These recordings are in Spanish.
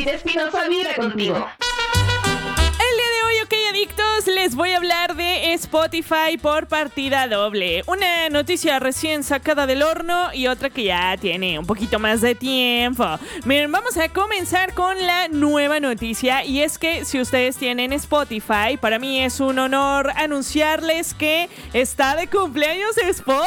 Rita Espinosa vibra contigo. El día de hoy, ok, adictos, les voy a hablar de Spotify por partida doble. Una noticia recién sacada del horno y otra que ya tiene un poquito más de tiempo. Miren, vamos a comenzar con la nueva noticia, y es que si ustedes tienen Spotify, para mí es un honor anunciarles que está de cumpleaños Spotify.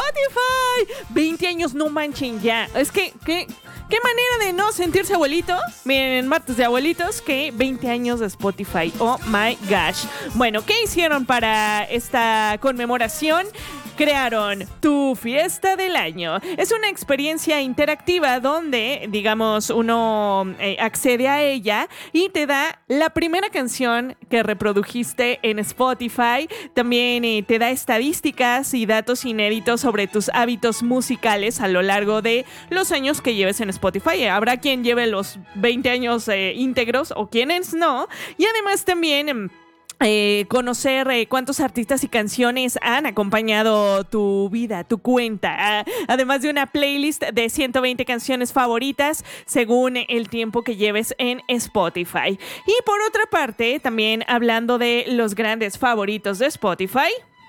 20 años, no manchen ya. Es que, ¿qué manera de no sentirse abuelito? Miren, en martes de abuelitos, que 20 años de Spotify. Oh my gosh. Bueno, ¿qué hicieron para esta conmemoración? Crearon Tu Fiesta del Año. Es una experiencia interactiva donde, digamos, uno accede a ella y te da la primera canción que reprodujiste en Spotify. También te da estadísticas y datos inéditos sobre tus hábitos musicales a lo largo de los años que lleves en Spotify. Habrá quien lleve los 20 años íntegros o quienes no. Y además también conocer cuántos artistas y canciones han acompañado tu vida, tu cuenta, además de una playlist de 120 canciones favoritas según el tiempo que lleves en Spotify. Y por otra parte, también hablando de los grandes favoritos de Spotify,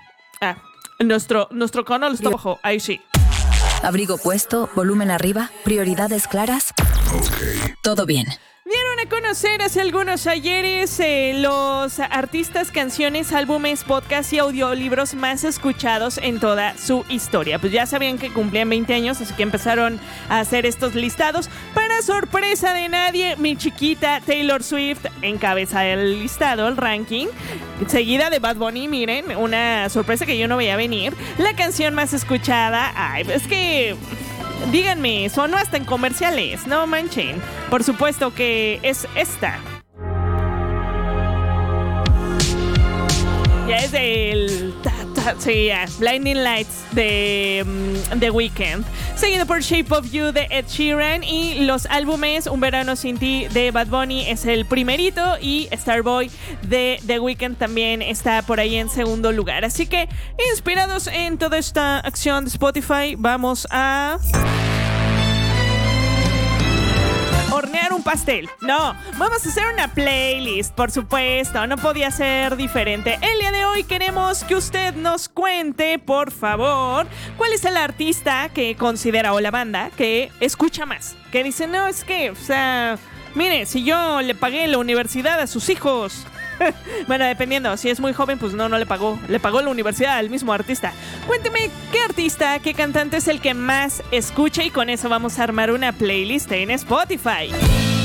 nuestro canal está abajo, ahí sí. Abrigo puesto, volumen arriba, prioridades claras. Okay. Todo bien. Dieron a conocer hace algunos ayeres los artistas, canciones, álbumes, podcasts y audiolibros más escuchados en toda su historia. Pues ya sabían que cumplían 20 años, así que empezaron a hacer estos listados. Para sorpresa de nadie, mi chiquita Taylor Swift encabeza el listado, el ranking, seguida de Bad Bunny. Miren, una sorpresa que yo no veía venir. La canción más escuchada, es que... díganme, sonó hasta en comerciales, no manchen. Por supuesto que es esta. Ya es del... sí, Blinding Lights de The Weeknd. Seguido por Shape of You de Ed Sheeran. Y los álbumes Un Verano Sin Ti de Bad Bunny es el primerito. Y Starboy de The Weeknd también está por ahí en segundo lugar. Así que, inspirados en toda esta acción de Spotify, vamos a... hornear un pastel. No, vamos a hacer una playlist, por supuesto, no podía ser diferente. El día de hoy queremos que usted nos cuente, por favor, cuál es el artista que considera, o la banda, que escucha más. Que dice, no, es que, o sea, mire, si yo le pagué la universidad a sus hijos... bueno, dependiendo, si es muy joven, pues no le pagó. Le pagó la universidad al mismo artista. Cuénteme qué artista, qué cantante es el que más escucha, y con eso vamos a armar una playlist en Spotify.